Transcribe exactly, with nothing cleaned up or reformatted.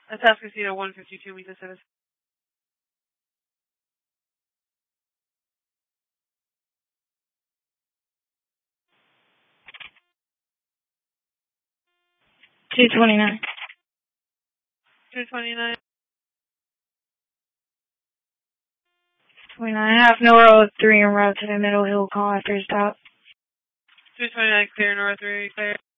Atascocita one fifty-two, meet the service. two twenty-nine. two twenty-nine. twenty-nine, half North three en route to the Middle Hill, call after stop. two twenty-nine, clear, North three, clear.